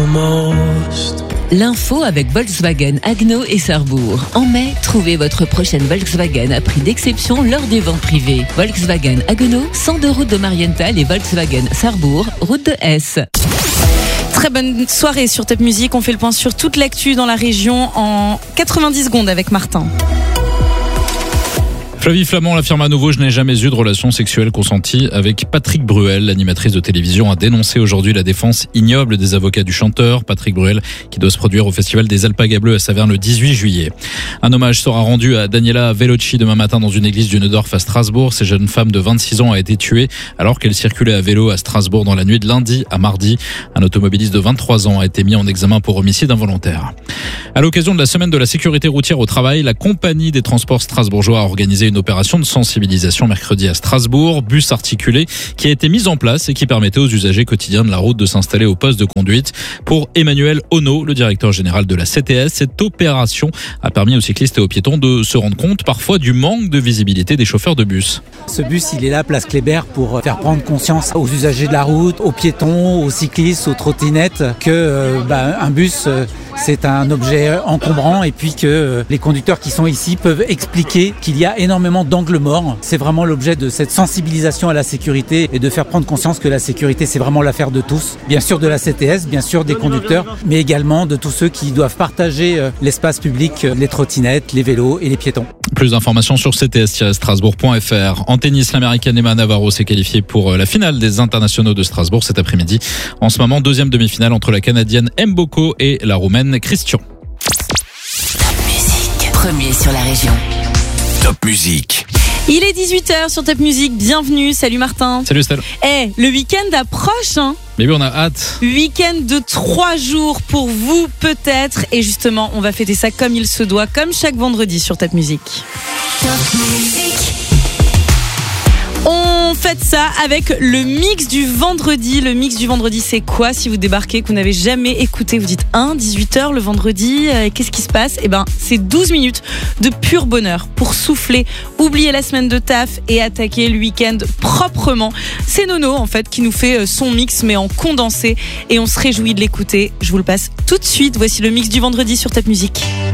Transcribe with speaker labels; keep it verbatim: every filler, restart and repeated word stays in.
Speaker 1: almost.
Speaker 2: L'info avec Volkswagen Haguenau et Sarrebourg. En mai, trouvez votre prochaine Volkswagen à prix d'exception lors des ventes privées. Volkswagen Haguenau, cent deux route de Marienthal et Volkswagen Sarrebourg, route de Hesse.
Speaker 3: Très bonne soirée sur Top Music. On fait le point sur toute l'actu dans la région en quatre-vingt-dix secondes avec Martin.
Speaker 4: Flavie Flamand l'affirme à nouveau, je n'ai jamais eu de relation sexuelle consentie avec Patrick Bruel. L'animatrice de télévision a dénoncé aujourd'hui la défense ignoble des avocats du chanteur Patrick Bruel, qui doit se produire au Festival des Alpagas Bleues à Saverne le dix-huit juillet. Un hommage sera rendu à Daniela Veloci demain matin dans une église du Neudorf à Strasbourg. Cette jeune femme de vingt-six ans a été tuée alors qu'elle circulait à vélo à Strasbourg dans la nuit de lundi à mardi. Un automobiliste de vingt-trois ans a été mis en examen pour homicide involontaire. À l'occasion de la semaine de la sécurité routière au travail, la compagnie des transports strasbourgeois a organisé une opération de sensibilisation mercredi à Strasbourg, bus articulé, qui a été mise en place et qui permettait aux usagers quotidiens de la route de s'installer au poste de conduite. Pour Emmanuel Ono, le directeur général de la C T S, cette opération a permis aux cyclistes et aux piétons de se rendre compte parfois du manque de visibilité des chauffeurs de bus.
Speaker 5: Ce bus, il est là, place Kléber, pour faire prendre conscience aux usagers de la route, aux piétons, aux cyclistes, aux trottinettes, que euh, bah, un bus, euh, c'est un objet encombrant et puis que euh, les conducteurs qui sont ici peuvent expliquer qu'il y a énormément d'angles morts. C'est vraiment l'objet de cette sensibilisation à la sécurité et de faire prendre conscience que la sécurité, c'est vraiment l'affaire de tous. Bien sûr de la C T S, bien sûr des conducteurs, mais également de tous ceux qui doivent partager euh, l'espace public, euh, les trottinettes, les vélos et les piétons.
Speaker 4: Plus d'informations sur c t s tiret strasbourg point f r. En tennis, l'américaine Emma Navarro s'est qualifiée pour la finale des internationaux de Strasbourg cet après-midi. En ce moment, deuxième demi-finale entre la canadienne Mboko et la roumaine Christian.
Speaker 2: Top Music, premier sur la région.
Speaker 1: Top Music.
Speaker 3: Il est dix-huit heures sur Top Music. Bienvenue. Salut Martin.
Speaker 4: Salut Estelle.
Speaker 3: Eh, hey, le week-end approche, hein.
Speaker 4: Mais oui, on a hâte.
Speaker 3: Week-end de trois jours pour vous, peut-être. Et justement, on va fêter ça comme il se doit, comme chaque vendredi sur Top Music. Top Music. On fête ça avec le mix du vendredi. Le mix du vendredi, c'est quoi? Si vous débarquez, que vous n'avez jamais écouté, vous dites hein, dix-huit heures le vendredi, euh, qu'est-ce qui se passe? Eh ben, c'est douze minutes de pur bonheur pour souffler, oublier la semaine de taf et attaquer le week-end proprement. C'est Nono, en fait, qui nous fait son mix, mais en condensé. Et on se réjouit de l'écouter. Je vous le passe tout de suite. Voici le mix du vendredi sur Top Music.